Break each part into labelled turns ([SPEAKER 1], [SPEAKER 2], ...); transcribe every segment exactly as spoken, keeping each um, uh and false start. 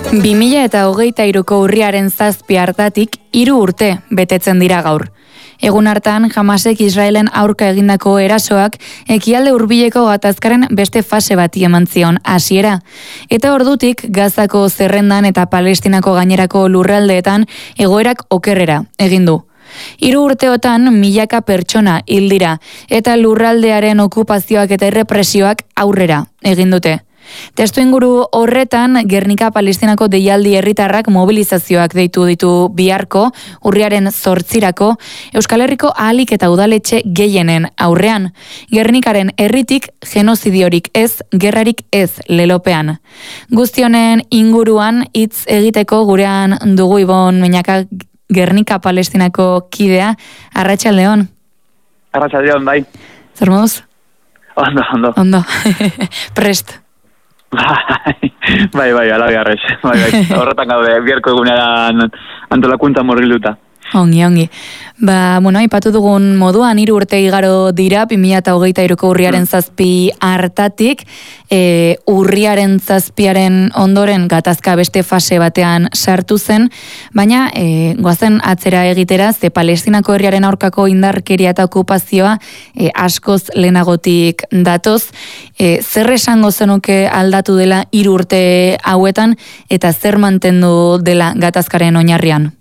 [SPEAKER 1] bi mila hogeita hiruko urriaren zazpi hartatik hiru urte betetzen dira gaur. Egun hartan, Hamasek Israelen aurka egindako erasoak ekialde hurbileko gatazkaren beste fase bati eman zion hasiera. Eta ordutik Gazako zerrendan eta Palestinako gainerako lurraldeetan egoerak okerrera egin du. Hiru urteotan milaka pertsona hil dira eta lurraldearen okupazioak eta errepresioak aurrera egin dute. Testuinguru horretan, Gernika Palestinako deialdi herritarrak mobilizazioak deitu ditu biharko, urriaren zortzirako, Euskal Herriko ahalik eta udaletxe gehienen aurrean. Gernikaren herritik genozidiorik ez, gerrarik ez lelopean. Guztionen inguruan hitz egiteko gurean dugu Ibon Meñaka Gernika Palestinako kidea. Arratsaldeon.
[SPEAKER 2] Arratsaldeon, bai.
[SPEAKER 1] Zer moduz?
[SPEAKER 2] Ondo, ondo.
[SPEAKER 1] Ondo. Prest.
[SPEAKER 2] Bai, bai, alargarrez. Bai, bai. Horretan gaude, biharko egunean antolakuntza murgilduta.
[SPEAKER 1] Ongi, ongi. Ba, bueno, aipatu dugun moduan, hiru urte igaro dira, bi mila hogeita hiruko urriaren zazpi hartatik, e, urriaren zazpiaren ondoren gatazka beste fase batean sartu zen, baina e, goazen atzera egitera, ze Palestinako herriaren aurkako indarkeria eta okupazioa e, askoz lehenagotik datoz, e, zer esango zenuke aldatu dela hiru urte hauetan, eta zer mantendu dela gatazkaren oinarrian?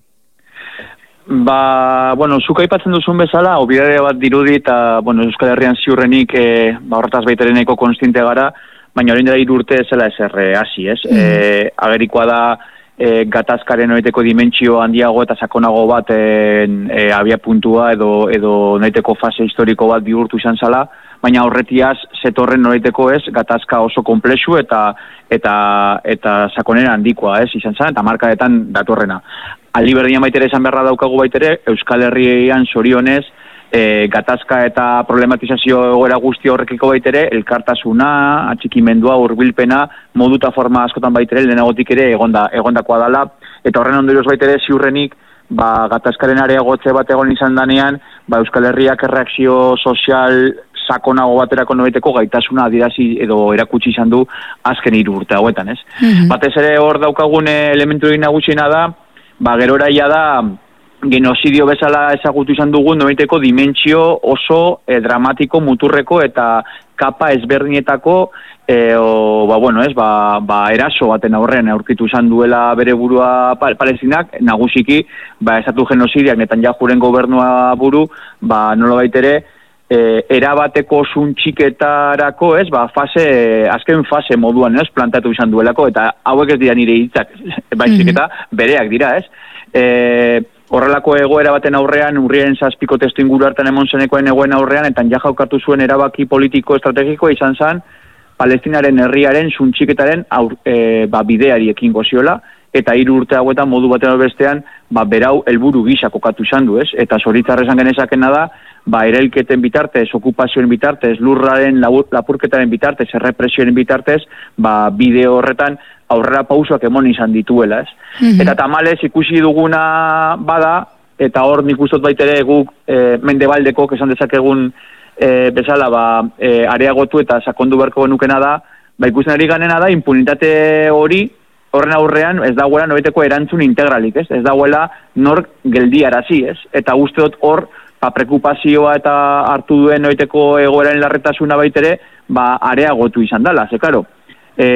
[SPEAKER 2] Ba, bueno, zuka aipatzen duzun bezala, obidarea bat dirudi eta, bueno, Euskal Herrian ziurrenik, e, ba, horretaz baitereneko konstiente gara, baina hori dela hiru urte zela ezer hasi, ez? Mm. E, agerikoa da e, gatazkaren noiteko dimentsio handiago eta sakonago bat e, e, abia puntua edo, edo noiteko fase historiko bat bihurtu izan zala, baina horretiaz zetorren noiteko ez, gatazka oso komplexu eta eta eta sakonera handikoa, ez? Izan zan, eta markadetan datorrena. Aldi berdian baitere esan beharra daukagu baitere, Euskal Herrian zorionez, e, gatazka eta problematizazio egoera guzti horrekiko baitere, elkartasuna, atxikimendua, hurbilpena, modu eta forma askotan baitere, lehenagotik ere egonda, egondakoa dala, eta horren ondorioz baitere ziurrenik, ba, gatazkaren areagotze bat egon izan danean, ba, Euskal Herriak erreakzio sozial sakonago baterako noiteko gaitasuna adierazi edo erakutsi izan du azken hiru urte hauetan, ez? Mm-hmm. Batez ere hor daukagun elementu egin nagusiena da, ba, gerora ia da genozidio bezala ezagutu izan dugun noiteko dimentsio oso e, dramatiko, muturreko eta kapa ezberdinetako e, o, ba, bueno, ez, ba, ba, eraso baten aurrean aurkitu izan duela bere burua Palestinak, nagusiki, ba, esatu genozidiak Netanyahuren gobernua buru, ba, nola baitere, E, erabateko suntxiketarako, ez, ba, fase, azken fase moduan, ez, plantatu izan duelako, eta hauek ez dira nire hitzak, baizik eta bereak dira, ez. E, horrelako egoera baten aurrean, urriaren zazpiko testu inguru hartan emon zenekoen egoen aurrean, eta ja jaukartu zuen erabaki politiko estrategikoa izan zen, Palestinaren herriaren suntxiketaren aur, e, ba, bideari ekingo ziola, eta hiru urte hauetan modu batean bestean, ba, berau helburu gisa kokatu izan du, ez, eta zoritzarrezan genezakena da, ba, erailketen bitartez, okupazioen bitartez, lurraren lapurketaren bitartez, errepresioen bitartez, ba, bideo horretan aurrera pausoak emon izan dituela, ez. Mm-hmm. Eta tamalez ikusi duguna bada, eta hor nik ustot baitere guk e, mendebaldeko, esan dezakegun e, bezala, ba, e, areagotu eta sakondu beharko genukena da, ba, ikusten ari ganena da, impunitate hori, horren aurrean ez dagoela noiteko erantzun integralik, ez? Ez dagoela nor geldiarazi, ez? Eta uste dut hor, ba, prekupazioa eta hartu duen noiteko egoeraren larretasuna baitere, ba, areagotu izan dela, ze, karo, e,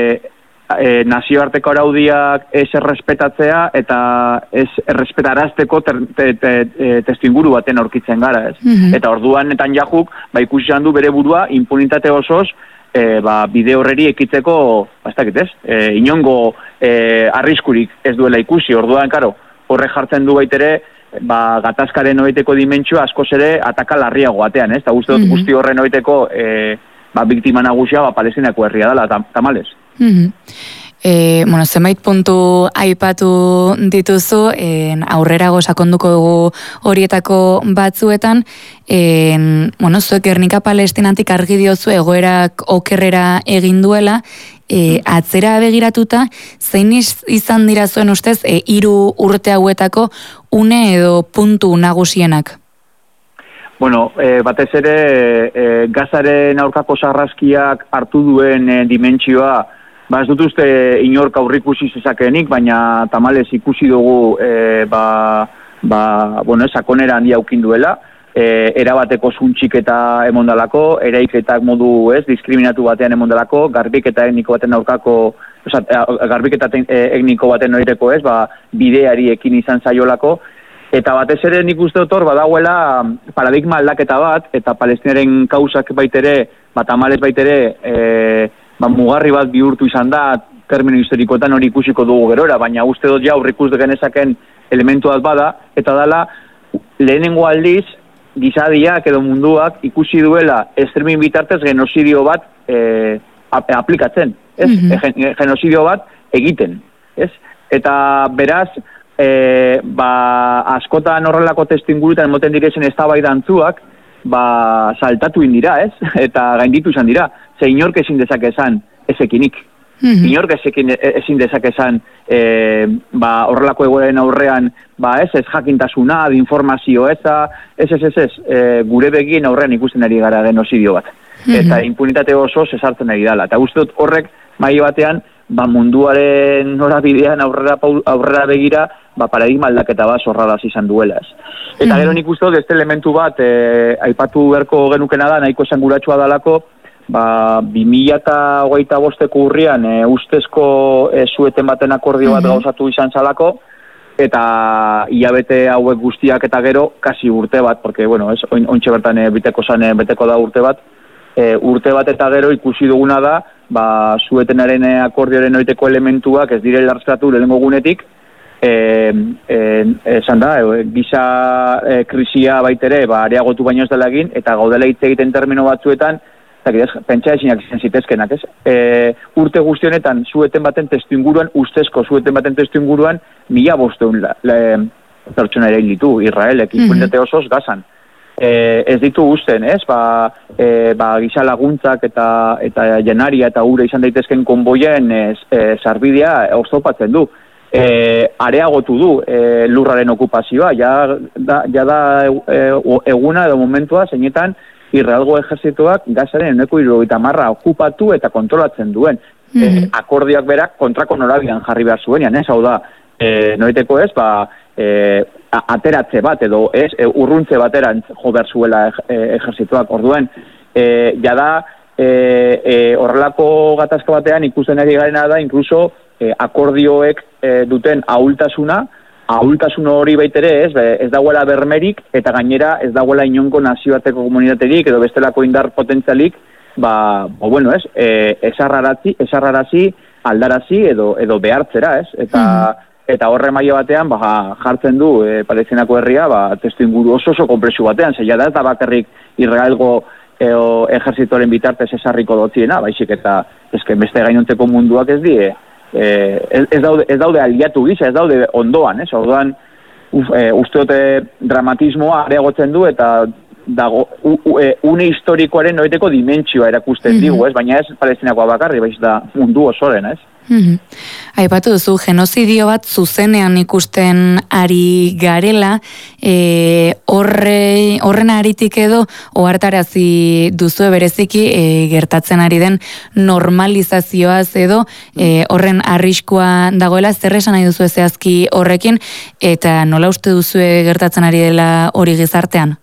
[SPEAKER 2] e, nazioarteko araudiak ez errespetatzea eta ez errespetarazteko te, te, te, te, testuinguru baten aurkitzen gara, ez? Mm-hmm. Eta orduan Netanyahuk, ba, ikusi izan du bere burua impunitate osoz, E, ba, bide horreri ekitzeko, bastakit ez, e, inongo e, arriskurik ez duela ikusi, orduan, karo, horre jartzen du baitere, ba, gatazkaren oiteko dimentsua askoz ere ataka larriago batean, ez, eta guzti, mm-hmm. guzti horren oiteko e, ba, biktima nagusia, ba, Palestinako herria dela, tam, tamales.
[SPEAKER 1] Mm-hmm. E, bueno, zenbait puntu aipatu dituzu, en, aurrerago sakonduko dugu horietako batzuetan, en, bueno, zuek Gernika Palestinatik argi diozu egoerak okerrera egin duela, e, atzera begiratuta, zein izan dira zuen ustez, e, hiru urte hauetako une edo puntu nagusienak?
[SPEAKER 2] Bueno, e, batez ere, e, Gazaren aurkako sarraskiak hartu duen e, dimentsioa, ba ez dut uste inork aurrikusi zezakeenik, baina tamalez ikusi dugu e, ba, ba, bueno, sakonera handia aukin duela, e, erabateko zuntxik eta emondalako, eraiketak modu ez, diskriminatu batean emondalako, garbiketa etniko baten aurkako, oza, garbiketa etniko baten oireko ez, ba, bideari ekin izan zaiolako, eta batez ere nik uste dut hor badagoela paradigma aldaketa bat, eta palestinaren kausak baitere, bat amalez baitere, e, ba, mugarri bat bihurtu izan da, termino historikoetan hori ikusiko dugu gerora, baina uste dut ja aurrikus genezaken elementu bat bada, eta dala lehenengo aldiz, gizadiak edo munduak ikusi duela estremin bitartez genozidio bat e, aplikatzen, ez? Mm-hmm. E, genozidio bat egiten, ez? Eta beraz, e, ba, askotan horrelako testuingurutan emoten direzen eztabaida antzuak, ba, saltatu indira, ez? Eta gainditu izan dira, ze inork ezin dezake esan ezekinik. Mm-hmm. Inork ezekin, ezin dezake esan e, ba, horrelako egoeren aurrean, ba, ez, ez jakintasuna, informazio, eza, ez, ez, ez, ez, e, gure begien aurrean ikusten ari gara genozidio bat. Mm-hmm. Eta impunitate oso zesartzen ari dela. Eta uste dut horrek, mahi batean, ba, munduaren norabidean aurrera, aurrera begira, ba, paradigma aldaketa bat zorradaz izan duela, ez. Eta mm-hmm. gero nik uste dut, este elementu bat, e, aipatu berko genukena da, nahiko esanguratsua dalako, ba, bi mila hogeita bosteko urrian e, ustezko e, zueten baten akordio bat mm-hmm. gauzatu izan zalako, eta hilabete hauek guztiak eta gero, kasi urte bat, porque, bueno, ez, ontxe bertan e, biteko zan, e, beteko da urte bat, e, urte bat eta gero ikusi duguna da, ba, zuetenaren akordioaren oiteko elementuak ez dire lartzatu lehenengo gunetik, e, e, esan da, e, giza e, krisia baitere, ba, areagotu baino ez dela egin, eta gaudela hitz egiten termino batzuetan, pentsa ezinak izan zitezkenak, ez? E, urte guztionetan, zueten baten testu inguruan, ustezko zueten baten testu inguruan, mila bosteun pertsona ere ditu, Israelek, impunitate osoz gazan. E, ez ditu usten, ez? Ba, e, ba, giza laguntzak eta, eta jenaria eta ura izan daitezken konboien e, sarbidea oztopatzen du. E, areagotu du e, lurraren okupazioa, ja da, ja da e, eguna edo momentua, zeinetan, Israelgo ejerzituak gazaren eneko hirurogeita marra okupatu eta kontrolatzen duen. Mm-hmm. E, akordioak berak kontrako norabidean jarri behar zuenean, ez? Hau da, e, noiteko ez, ba, e, ateratze bat edo ez, e, urruntze baterantz jo behar zuela e, ejerzituak. Orduen, e, jada, e, e, horrelako gatazka batean ikusten ari garena da, inkluso e, akordioek e, duten ahultasuna, ahultasun hori baitere ez, ez dagoela bermerik, eta gainera ez dagoela inongo nazioarteko komunitaterik, edo bestelako indar potentzialik, ba, bo, bueno, ez, e, esarrarazi, esarrarazi, aldarazi, edo, edo behartzera, ez, eta, mm-hmm. eta horre maila batean, ba, jartzen du, e, palestinako herria, ba, testu inguru oso oso konpresu batean, zeia da, eta bakarrik Israelgo eo, ejerzitoren bitartez esarriko dotziena, baizik, eta ezken beste gainontzeko munduak ez die, Eh, ez, daude, ez daude aliatu gisa, ez daude ondoan, ez? Orduan, uf, e, uste dute dramatismoa areagotzen du eta dago, u, u, e, une historikoaren noiteko dimentsioa erakusten mm-hmm. digu, ez? Baina ez palestinakoa bakarri, baiz da mundu osoren, ez?
[SPEAKER 1] Mm-hmm. Aipatu duzu, genozidio bat zuzenean ikusten ari garela, e, horre, horren aritik edo ohartarazi duzu bereziki e, gertatzen ari den normalizazioaz edo e, horren arriskua dagoela, zer esan nahi duzu zehazki horrekin, eta nola uste duzu gertatzen ari dela hori gizartean?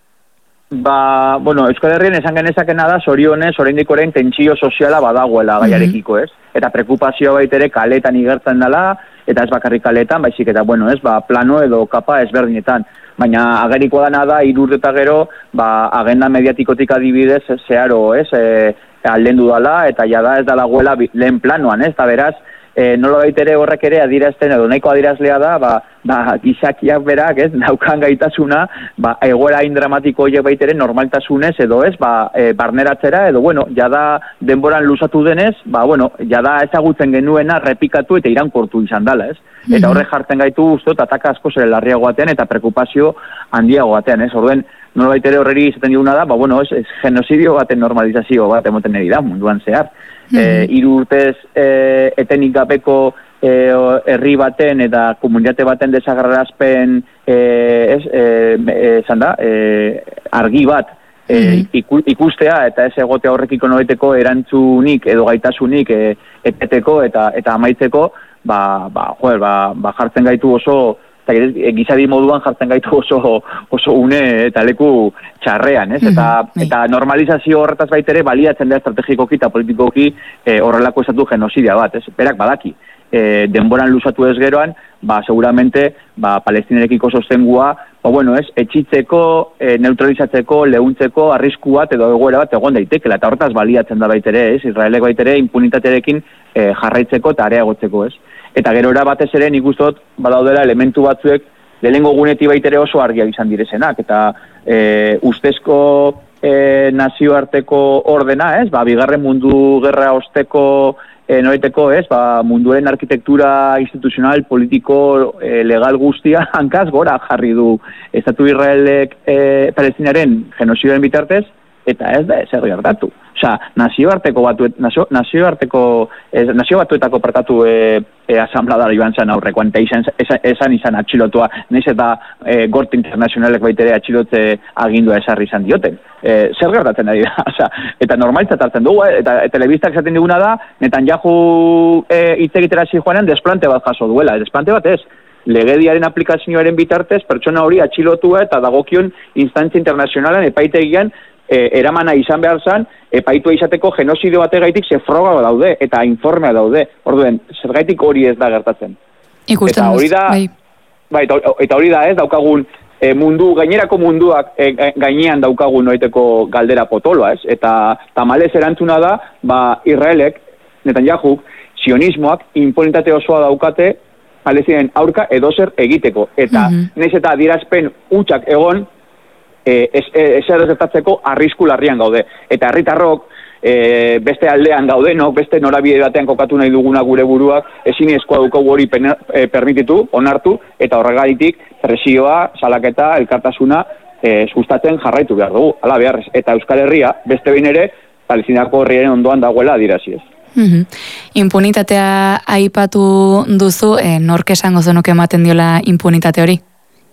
[SPEAKER 2] Ba, bueno, Euskal Herrien esan genezakena da, zorionez, oraindik orain tentsio soziala badagoela gaiarekiko, ez? Eta preokupazioa baitere kaletan igertzen dela, eta ez bakarrik kaletan, baizik eta, bueno, ez, ba, plano edo kapa ezberdinetan. Baina ageriko dana da, hiru urte eta gero, ba, agenda mediatikotik adibidez, zeharo, ez, e, aldendu dala, eta jada ez dalagoela lehen planoan, ez, eta beraz, E, nola baitere horrek ere adirazten edo nahiko adirazlea da, ba, ba, gizakiak berak, ez, daukan gaitasuna, ba, egoera hain dramatiko horiek baitere normaltasunez edo ez, ba, e, barneratzera edo, bueno, jada denboran luzatu denez, ba, bueno, jada ezagutzen genuena repikatu eta iraunkortu izan dela, ez? Eta horrek jartzen gaitu guztot, ataka asko zere larriago batean eta preokupazio handiago batean, ez? Orduen, nola baitere horreri izaten diguna da, ba, bueno, ez, ez genozidio baten normalizazio bat emoten eri da, munduan zehar. E, hiru urtez e, etenik gabeko e, herri baten eta komunitate baten desagarrazpen e, ez, e, e, da, e, argi bat E, ikustea eta ez egotea horrekiko noliteko erantzunik edo gaitasunik e, eteteko eta eta amaitzeko ba, ba, joder, ba, ba jartzen gaitu oso eta gizadi moduan jartzen gaitu oso oso une eta leku txarrean, ez? Eta, eta normalizazio horretaz baitere baliatzen da estrategikoki eta politikoki e, horrelako estatu genozidia bat, ez? Berak badaki. E, denboran luzatu ez geroan, ba, seguramente, ba, palestinerekiko sostengua, ba, bueno, ez, etxitzeko, e, neutralizatzeko, lehuntzeko, arrisku bat edo egoera bat egon daitekela, eta hortaz baliatzen da baitere, ez, Israelek baitere impunitatearekin e, jarraitzeko eta areagotzeko, ez. Eta gerora batez ere, nik ustot, badaudela elementu batzuek, lehengo gunetik baitere oso argiak izan direzenak, eta e, ustezko e, nazioarteko ordena, ez, ba, bigarren mundu gerra osteko E, noreteko, ez, ba, munduaren arkitektura instituzional, politiko, e, legal guztia, hankaz gora jarri du Estatu Israelek e, Palestinaren genozioen bitartez, eta ez da ezer gertatu. Osea, nazioarteko batuet, nazio, nazioarteko, ez, nazio batuetako partatu e, e, asambladara joan zen aurrekoan, eta izan, esan, esan izan atxilotua, nahiz eta e, gort internazionalek baitere atxilotze agindua esarri izan dioten. E, zer gertatzen ari da, osea, eta normalitzat hartzen dugu, eta, eta telebistak esaten diguna da, Netanyahu hitz e, egitera zijoanen desplante bat jaso duela, desplante bat ez, legediaren aplikazioaren bitartez, pertsona hori atxilotua eta dagokion instantzia internazionalan epaitegian E, eramana izan behar zen, epaitua izateko genozidio bategaitik ze froga daude, eta informea daude. Orduen, zergaitik hori ez da gertatzen.
[SPEAKER 1] Ikusten
[SPEAKER 2] eta hori da,
[SPEAKER 1] bai.
[SPEAKER 2] Bai, eta, eta hori da ez, daukagun e, mundu, gainerako munduak e, gainean daukagun noiteko galdera potoloa, ez? Eta tamalez erantzuna da, ba, Israelek, Netanyahu, sionismoak, impunitate osoa daukate, Palestinen aurka edozer egiteko. Eta, mm-hmm. nahiz eta adierazpen hutsak egon, E, ez, ez errezetatzeko arrisku larrian gaude. Eta herritarrok e, beste aldean gaudenok, beste norabide batean kokatu nahi duguna gure buruak, ezin ezkoa dukogu hori pen, e, permititu, onartu, eta horregaritik presioa, salaketa, elkartasuna e, sustatzen jarraitu behar dugu. Hala beharrez. Eta Euskal Herria, beste behin ere, Palestinako herriaren ondoan dagoela adirazi ez.
[SPEAKER 1] Mm-hmm. Impunitatea aipatu duzu, e, nork esango zenuke ematen diola impunitate hori?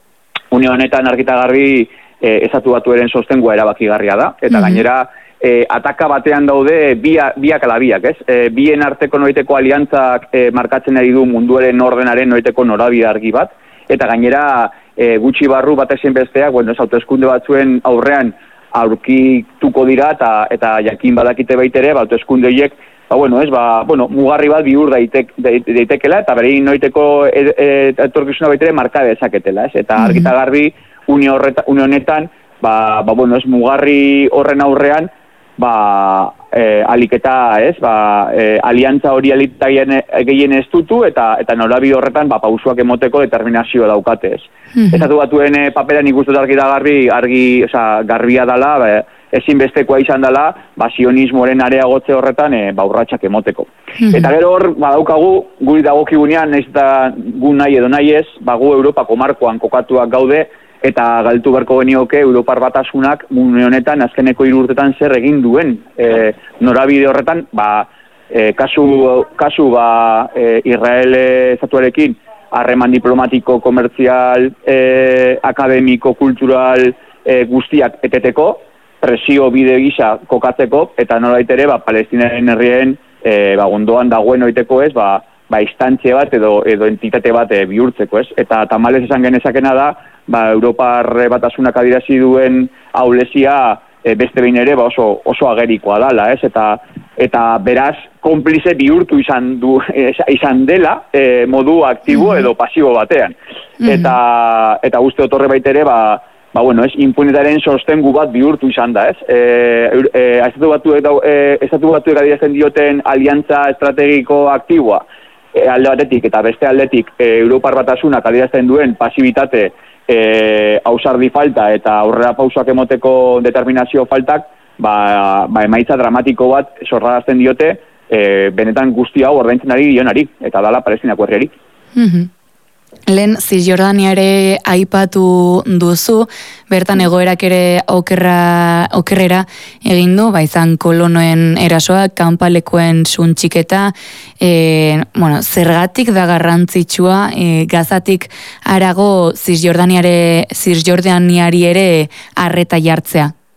[SPEAKER 2] Une honetan argita garbi E, ezatu batuaren sostengua erabakigarria da, eta mm-hmm. gainera e, ataka batean daude bia, biak ala biak, ez? E, bien arteko noiteko aliantzak e, markatzen ari du munduaren ordenaren noiteko norabide argi bat, eta gainera e, gutxi barru batezen besteak, bueno, ez hauteskunde batzuen aurrean aurkituko dira, eta, eta jakin badakite baitere, ba, hauteskunde horiek, ba, bueno, ez, ba, bueno, mugarri bat bihur daitek, daitekela, eta bere noiteko etorkizuna baitere marka dezaketela, ez? Eta mm-hmm. argita garbi, Une honetan, ba, ba, bueno, ez mugarri horren aurrean, ba, e, aliketa, ez, ba, e, aliantza hori alitaien gehien ez dutu, eta, eta norabi horretan, ba, pausuak emoteko determinazioa daukate, ez. Mm-hmm. Estatu batuen e, paperan ikustut argi da garbi, argi, oza, garbia dala, ba, ezinbestekoa izan dela, ba, sionismoren areagotze horretan, e, ba, urratsak emoteko. Mm-hmm. Eta gero hor, ba, daukagu, guri dagokigunean, nahiz eta gu nahi edo nahi ez, ba, gu Europako markoan kokatuak gaude, eta galtu beharko genioke Europar Batasunak une honetan azkeneko hiru urtetan zer egin duen e, norabide horretan, ba, e, kasu, kasu ba, e, Israel estatuarekin harreman diplomatiko, komertzial, e, akademiko, kultural e, guztiak eteteko, presio bide gisa kokatzeko, eta nolait ere, ba, Palestinaren herrien e, ba, ondoan dagoen oiteko ez, ba, ba, instantzia bat edo, edo entitate bat e, bihurtzeko ez. Eta tamalez esan genezakena da, ba, Europar Batasunak adirazi duen aulezia e, beste behin ere ba, oso, oso agerikoa dala, ez? Eta, eta beraz, konplize bihurtu izan, du, izan dela e, modu aktibo edo pasibo batean. Mm-hmm. Eta, eta uste otorre baitere, ba, ba, bueno, ez, impunitaren sostengu bat bihurtu izan da, ez? E, e, estatu batuek e, estatu batuek adierazten dioten aliantza estrategiko aktiboa, e, alde batetik eta beste aldetik e, Europar Batasunak adierazten duen pasibitate E, ausardi falta eta aurrera pausoak emoteko determinazio faltak, ba, ba emaitza dramatiko bat sorrarazten diote e, benetan guzti hau ordaintzen ari dionari, eta dala Palestinako herriari.
[SPEAKER 1] Mm-hmm. Lehen Cisjordania ere aipatu duzu, bertan egoerak ere okerra, okerrera egin du, ba izan kolonoen erasoak, kanpalekoen suntxiketa, e, bueno, zergatik da garrantzitsua, e, Gazatik harago Cisjordaniare, Cisjordaniari ere arreta jartzea?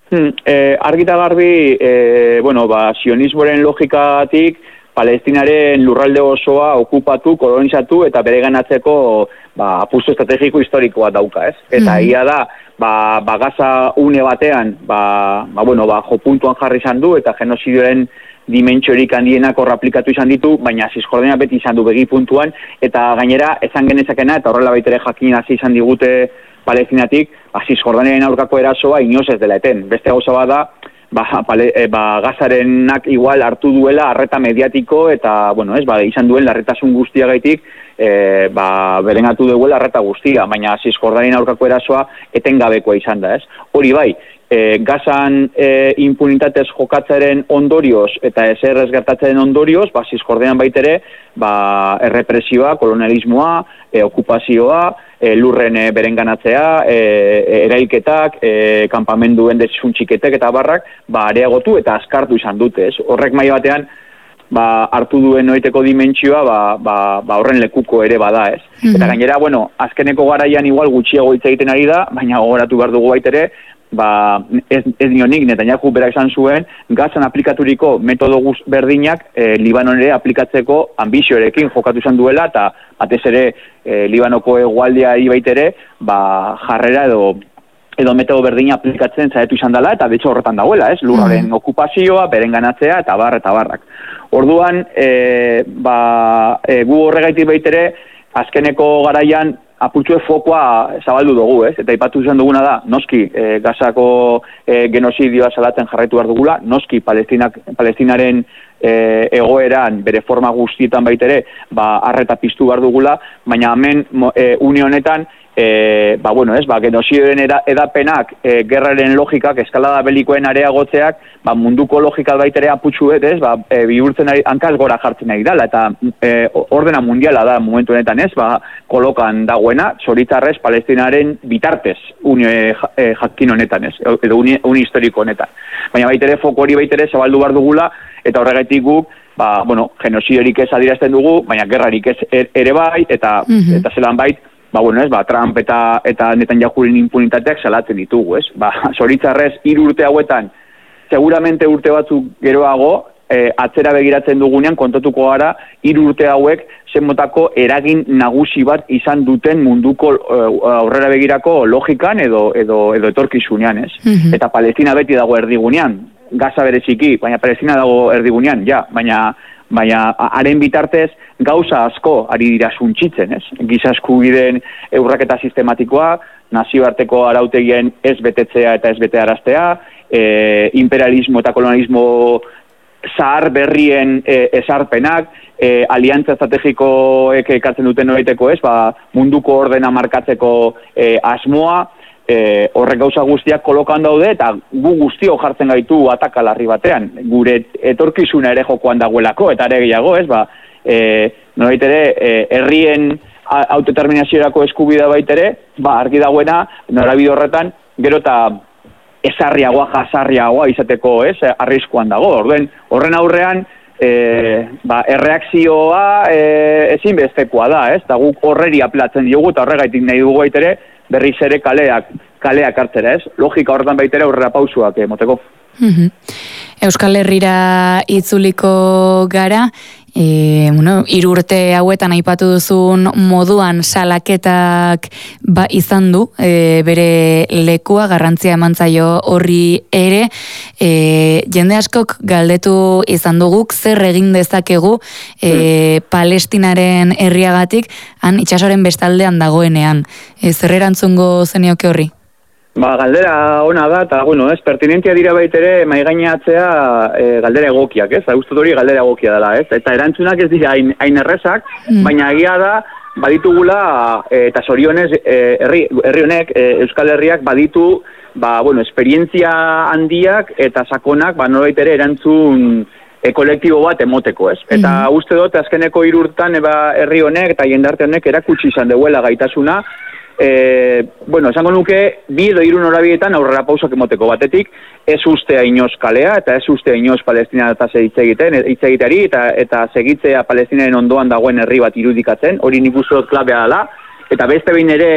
[SPEAKER 2] Hmm, eh, argita garbi, eh, bueno, ba, sionismoren logikatik, Palestinaren lurralde osoa okupatu, kolonizatu eta bereganatzeko ba, apustu estrategiko historikoa dauka, ez? Eta mm-hmm. ia da, ba, ba Gaza une batean, ba, ba, bueno, ba, jo puntuan jarri izan du eta genozidioaren dimentsiorik handienak horra aplikatu izan ditu, baina Zisjordania beti izan du begi puntuan, eta gainera, ezan genezakena, eta horrela baitere jakin hasi izan digute Palestinatik, ba, Zisjordaniaren aurkako erasoa inoz ez dela eten. Beste gauza bada, ba, pale, e, ba, Gazarenak igual hartu duela arreta mediatiko, eta, bueno, ez, ba, izan duen larretasun guztiagaitik, e, ba, berengatu duela arreta guztia, baina Zisjordaniaren aurkako erasoa etengabekoa izan da, ez? Hori bai, E, Gazan e, impunitatez jokatzaren ondorioz eta ezer ez gertatzaren ondorioz, ba, Zisjordean baitere, ba, errepresioa, kolonialismoa, e, okupazioa, e, lurren e, berenganatzea, e, erailketak, e, kanpamenduen desuntxiketek eta barrak, ba, areagotu eta askartu izan dute, ez? Horrek maila batean, ba, hartu duen noiteko dimentsioa, ba, ba, ba, horren lekuko ere bada, ez? Mm-hmm. Eta gainera, bueno, azkeneko garaian igual gutxiago hitz egiten ari da, baina gogoratu behar dugu baitere, ba, ez, ez nionik, Netanyahu berak esan zuen, Gazan aplikaturiko metodo guz berdinak e, Libanon ere aplikatzeko ambizioarekin jokatu izan duela, eta batez ere e, Libanoko hegoaldea baitere, ba, jarrera edo edo metodo berdina aplikatzen zaetu izan dela, eta betxo horretan dagoela, ez? Lurraren mm. okupazioa, berenganatzea, eta bar, eta barrak. Orduan, e, ba, e, gu horregaitik baitere, azkeneko garaian, apurtxue fokoa zabaldu dugu, ez? Eta ipatu izan duguna da, noski, e, Gazako e, genozidioa salatzen jarraitu behar dugula, noski, Palestinak, Palestinaren e, egoeran, bere forma guztietan baitere, ba, arreta piztu behar dugula, baina hemen, e, une honetan, e, ba, bueno, ez, ba, genozidioen edapenak, e, gerraren logikak, eskalada belikoen areagotzeak, ba, munduko logikal baitere aputxu ez, ba, e, bihurtzen ari, hankaz gora jartzen ari dala, eta e, ordena mundiala da momentu honetan ez, ba, kolokan dagoena, zoritzarrez Palestinaren bitartez, uni e, jakin honetan ez, edo uni, uni historiko honetan. Baina baitere, foko hori baitere zabaldu behar dugula, eta horregaitik guk, ba, bueno, genozidiorik ez adierazten dugu, baina gerrarik ez ere bai, eta, mm-hmm. eta zelan bait, ba, bueno, ez, ba, Trump eta, eta Netanyahuren impunitateak salatzen ditugu, ez? Ba, zoritzarrez, hiru urte hauetan, seguramente urte batzuk geroago, e, atzera begiratzen dugunean, kontatuko gara, hiru urte hauek, zenmotako eragin nagusi bat izan duten munduko e, aurrera begirako logikan edo, edo, edo etorkizunean, ez? Mm-hmm. Eta Palestina beti dago erdigunean, Gaza bere txiki, baina Palestina dago erdigunean, ja, baina baina haren bitartez gauza asko ari dira suntxitzen, ez? Giza eskubideen urraketa sistematikoa, nazioarteko arautegien ez betetzea eta ez betearaztea, e, imperialismo eta kolonialismo zahar berrien e, esarpenak, e, aliantza estrategikoek ekartzen duten noraiteko, ez? Ba, munduko ordena markatzeko e, asmoa, E, horrek gauza guztiak kolokan daude eta gu guztio jartzen gaitu atakalarri batean. Gure etorkizuna ere jokoan dagoelako eta ere gehiago, ez? Ba, e, norbait ere, e, herrien autodeterminaziorako eskubidea baitere, ba, argi dagoena, norabide horretan, gero eta ezarriagoa, jasarriagoa izateko, ez? Arriskuan dago. Orduen, horren aurrean, e, ba, erreakzioa e, ezinbestekoa da, ez? Da guk horreri aplatzen diogu eta horregaitik nahi dugu baitere, berriz ere kaleak, kaleak hartzera, ez? Logika horretan baitera aurrera pausuak emoteko.
[SPEAKER 1] Mm-hmm. Euskal Herrira itzuliko gara, e, bueno, hiru urte hauetan aipatu duzun moduan salaketak ba, izan du, e, bere lekua, garrantzia eman zaio horri ere, e, jende askok galdetu izan duguk, zer egin dezakegu e, mm. Palestinaren herriagatik, han itsasoren bestaldean dagoenean. E, zer erantzungo zenioke horri?
[SPEAKER 2] Ba, galdera ona da, eta, bueno, ez, pertinentia dira baitere maigaineatzea e, galdera egokiak, ez? Agustot hori galdera egokia dela, ez? Eta erantzunak ez dira hain, hain errezak, mm. baina egia da, baditugula, e, eta zorionez, e, herri, herri honek, e, Euskal Herriak baditu, ba, bueno, esperientzia handiak eta sakonak, ba, norbait ere erantzun e, kolektibo bat emoteko, ez? Eta mm. uste dut, azkeneko hiru urtetan, eba, herri honek eta jendarte honek erakutsi izan deuela gaitasuna, E, bueno, esango nuke, bi edo hiru norabietan aurrera pausak emoteko batetik, ez ustea inoz kalea, eta ez ustea inoz Palestina eta hitz egiten, hitz egiteari, eta, eta segitzea Palestinaren ondoan dagoen herri bat irudikatzen, hori nik uste dut klabea dela, eta beste behin ere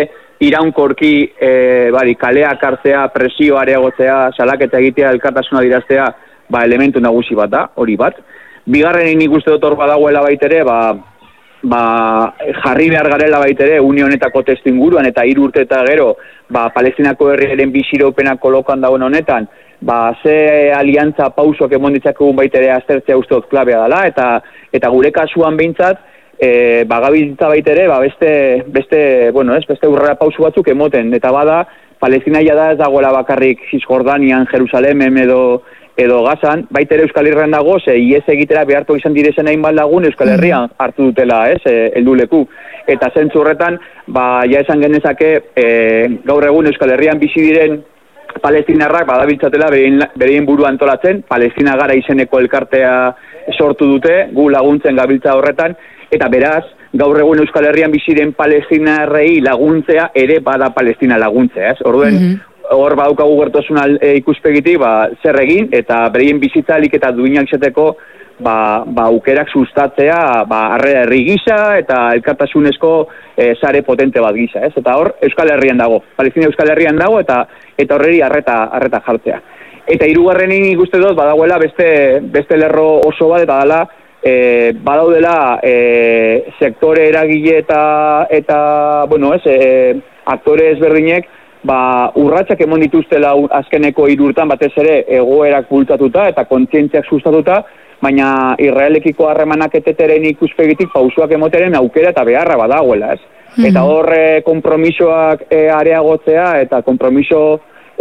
[SPEAKER 2] iraunkorki e, bari, kaleak hartzea, presioa areagotzea, salaketa egitea, elkartasuna diraztea, ba, elementu nagusi bat da, hori bat. Bigarren nik uste dut hor badagoela baitere, ba, ba, jarri behar garela baitere, une honetako testu inguruan, eta hiru urte eta gero, ba, Palestinako herriaren bisiraupenak kolokan dagoen honetan, ba, ze aliantza pausoak emon ditzakegun baitere aztertzea uste dut klabea dela, eta, eta gure kasuan behintzat, E, ba, gabiltza baitere, ba, beste, beste, bueno, ez, beste urrera pausu batzuk emoten, eta bada, Palestina ja da ez dagoela bakarrik Cisjordanian, Jerusalemen edo, edo Gazan, baitere Euskal Herrian dago, ze ies egitera behartu izan direzen hainbat lagun Euskal Herrian hartu dutela, ez, helduleku. Eta zentzu horretan, ba, ja esan genezake, e, gaur egun Euskal Herrian bizi diren palestinarrak badabiltzatela bereien burua antolatzen, Palestina gara izeneko elkartea sortu dute, gu laguntzen gabiltza horretan, eta beraz, gaur egun Euskal Herrian biziren palestinarrei laguntzea ere bada Palestina laguntzea, ez? Orduen, mm -hmm. hor badaukagu gertosuna e, ikuspegitik, ba, zer egin, eta bereien bizitzalik eta duinak izateko, ba, ba, aukerak sustatzea, ba, arrera herri gisa, eta elkartasunezko e, sare potente bat gisa, ez? Eta hor, Euskal Herrian dago, Palestina Euskal Herrian dago, eta eta horreri arreta, arreta jartzea. Eta hirugarrenik ikuste dut, badagoela beste, beste lerro oso bat, eta dela, E, badaudela e, sektore eragile eta, eta bueno, ez, e, aktore ezberdinek ba, urratsak emon dituztela azkeneko hiru urtean batez ere egoerak bultatuta eta kontzientziak sustatuta, baina Israelekiko harremanak eteteren ikuspegitik pausuak emoteren aukera eta beharra badagoela, ez? Mm-hmm. Eta hor e, kompromisoak e, areagotzea eta kompromiso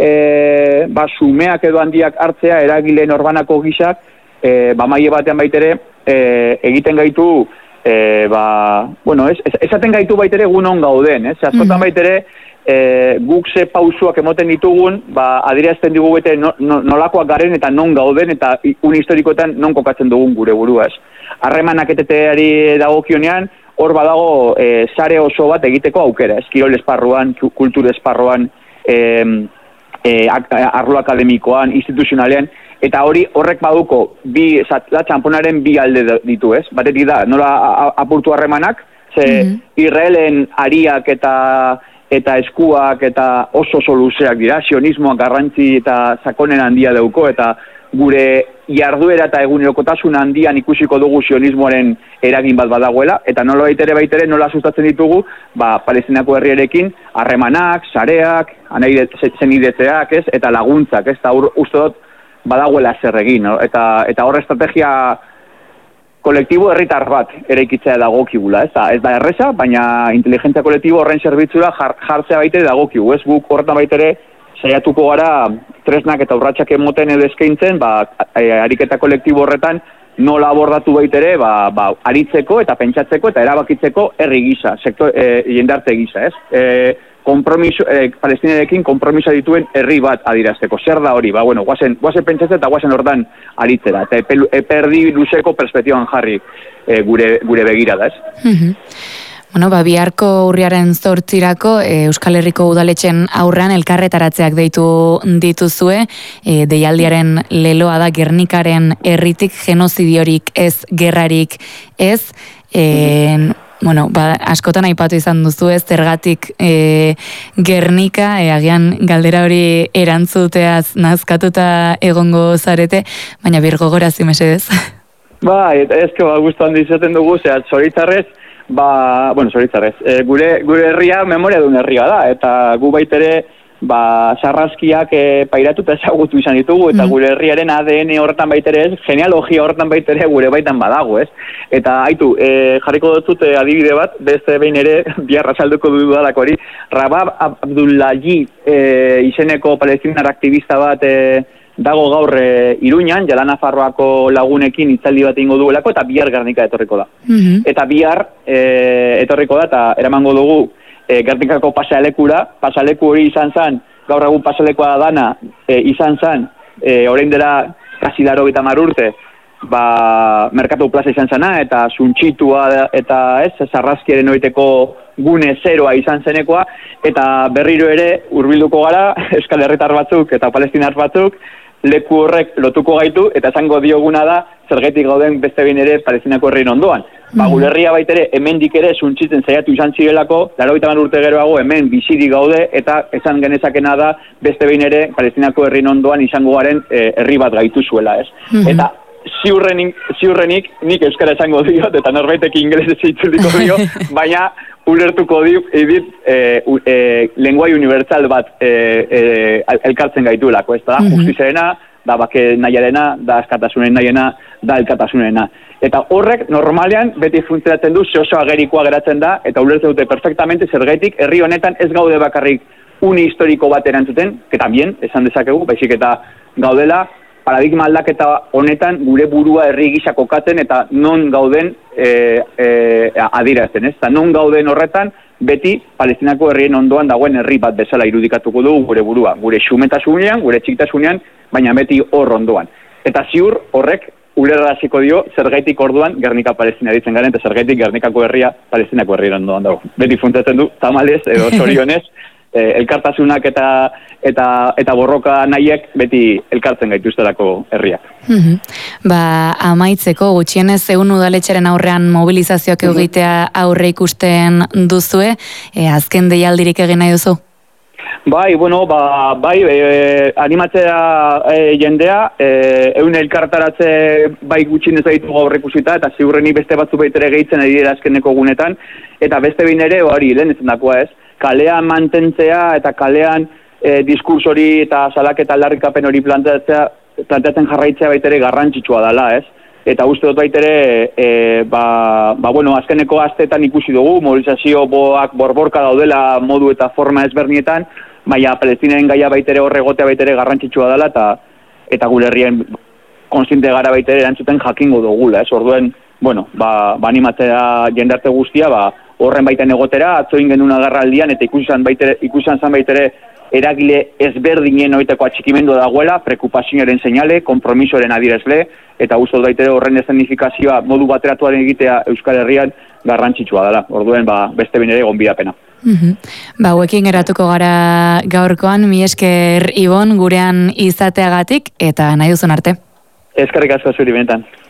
[SPEAKER 2] e, ba, sumeak edo handiak hartzea eragile norbanako gisak, e, ba, maile batean baitere, E, egiten gaitu, e, ba, bueno, ez, ez, esaten gaitu baitere gu non gauden, ez? Askotan baitere, e, guk ze pausuak emoten ditugun, ba, adierazten digu bete no, no, nolakoak garen eta non gauden, eta un historikoetan non kokatzen dugun gure burua, ez? Harremanak eteteari dagokionean, hor badago e, sare oso bat egiteko aukera, ez? Kirol esparruan, kultur esparruan, e, e, arlo akademikoan, instituzionalean, eta hori horrek baduko bi la txamponaren bi alde ditu, ez? Batetik da, nola apurtu harremanak, ze mm-hmm. Israelen ariak eta eta eskuak eta oso oso luzeak dira, sionismoak garrantzi eta sakonen handia dauko, eta gure jarduera eta egunerokotasun handian ikusiko dugu sionismoaren eragin bat badagoela, eta nola baitere baitere nola sustatzen ditugu, ba, Palestinako herriarekin harremanak, sareak, zenidetzeak, ez? Eta laguntzak, ez? Eta uste dut, badagoela zer egin, no? eta, eta hor estrategia kolektibo herritar bat eraikitzea dagokigula, ez da, ez da erresa, baina inteligentzia kolektibo horren zerbitzura jar, jartzea baitere dagokigu, ez guk horretan baitere saiatuko gara tresnak eta urratsak emoten edo eskaintzen, ba, ariketa kolektibo horretan nola abordatu baitere, ba, ba, aritzeko eta pentsatzeko eta erabakitzeko herri gisa, sektor, e, jendarte gisa, ez? E, kompromiso, eh, Palestinarekin kompromisa dituen herri bat adirazteko. Zer da hori? Ba, bueno, guazen, guazen pentsatzen eta guazen hortan aritzera. Eta epe, eperdi luzeko perspektiban jarri eh, gure, gure begira da, ez?
[SPEAKER 1] Mm-hmm. Bueno, ba, biharko urriaren zortzirako e, Euskal Herriko udaletxen aurrean elkarretaratzeak deitu dituzue, e, deialdiaren leloa da Gernikaren herritik genozidiorik ez, gerrarik ez, e, mm-hmm. Bueno, ba, askotan aipatu izan duzu ez, zergatik e, Gernika, e, agian galdera hori erantzuteaz nazkatuta egongo zarete, baina birgo gorazi mesedez.
[SPEAKER 2] Ba, ezko ba, guztuan dizaten dugu, zera, zoritzarrez, ba, bueno, zoritzarrez, e, gure, gure herria memoria duen herria da, eta gu baitere, ba, sarraskiak e, pairatu eta ezagutu izan ditugu, eta mm. gure herriaren A D N horretan baitere ez, genealogia horretan baitere gure baitan badago, ez? Eta, haitu, e, jarriko dut e, adibide bat, beste behin ere, biarra salduko dudalako hori, Rabab Abdullahi e, izeneko palestinar aktivista bat e, dago gaur e, Iruñan, Jalan Nafarroako lagunekin itzaldi bat ingo duelako, eta bihar Gernika etorriko da. Mm-hmm. Eta bihar e, etorriko da, eta eramango dugu, E, Gernikako pasealekura, pasaleku hori izan zen, gaur egun pasalekoa dana, e, izan zen, e, orain dela kasi laro eta mar urte, ba, Merkatu plaza izan zena, eta suntxitua eta ez, sarrazkiaren oiteko gune zeroa izan zenekoa, eta berriro ere hurbilduko gara, Euskal Herritar batzuk eta Palestinar batzuk, leku horrek lotuko gaitu, eta esango dioguna da, zergetik gauden beste behin ere Palestinako herrien ondoan. ba, gure herria baitere hemendik ere suntzitzen zaiatu izan zirelako, laurogeita hamar urte geroago hemen bizirik gaude, eta esan genezakena da beste behin ere Palestinako herrien ondoan izango garen e, herri bat gaitu zuela, ez? Mm-hmm. Eta ziurrenik, ziurrenik nik euskara esango diot, eta norbaitek ingelesez itzuliko dio, baina ulertuko dit, edit, e, e, lenguai unibertsal bat e, e, elkartzen gaituelako, ez da, mm-hmm. Justiziarena, da bake nahiarena, da askatasunen nahiena, da elkatasunena. Eta horrek normalean beti funtzionatzen du, oso agerikoa geratzen da, eta ulertzen dute perfectamente zergaitik herri honetan ez gaude bakarrik uni historiko bat erantzuten, que también, esan dezakegu, baizik eta gaudela, paradigma aldaketa honetan gure burua herri gisa kokatzen eta non gauden e, e, adierazten, ez? Eta non gauden horretan beti Palestinako herrien ondoan dagoen herri bat bezala irudikatuko dugu gure burua, gure xumetasunean, gure txiktasunean, baina beti hor ondoan. Eta ziur horrek ulerraziko dio zergaitik orduan Gernika Palestina ditzen garen, eta zergaitik Gernikako herria Palestinako herrien ondoan dago. Beti funtatzen du, tamalez edo zorionez, Eh, elkartasunak eta eta eta borroka nahiek beti elkartzen gaituztelako herriak.
[SPEAKER 1] Mm-hmm. Ba, amaitzeko gutxienez egun udaletxeren aurrean mobilizazioak mm-hmm. egitea aurre ikusten duzue, e, azken deialdirik egin nahi duzu?
[SPEAKER 2] Bai, bueno, ba, bai, e, animatzea e, jendea, e, egun elkartaratze bai gutxienez ditu gaur ikusita, eta ziurrenik beste batzu baitere gehitzen ari dira azkeneko gunetan, eta beste behin ere, hori, lehen ezen dakoa ez, kalean mantentzea eta kalean e, diskurs hori eta salaketa aldarrikapen hori planteatzea, planteatzen jarraitzea baitere garrantzitsua dela, ez? Eta uste dut baitere, e, ba, ba, bueno, azkeneko asteetan ikusi dugu, mobilizazio boak borborka daudela modu eta forma ezbernietan, baina Palestinaren gaia baitere horregotea baitere garrantzitsua dela, eta eta gure herrien konstiente gara baitere erantzuten jakingo dugula, ez? Orduen, bueno, ba, ba animatzea jendarte guztia, ba, horren baiten egotera, atzo ingen una agerraldian, eta ikusan baitere, ikusan zan baitere eragile ezberdinen oiteko atxikimendu dagoela, preokupazioaren seinale, kompromisoaren adierazle, eta uste dut baitere horren escenifikazioa modu bateratuaren egitea Euskal Herrian garrantzitsua dela. Orduen, ba, beste bine ere gonbidapena.
[SPEAKER 1] Mm-hmm. Ba, hauekin geratuko gara gaurkoan, mi esker Ibon gurean izateagatik, eta nahi duzun arte.
[SPEAKER 2] Eskerrik asko zuri benetan.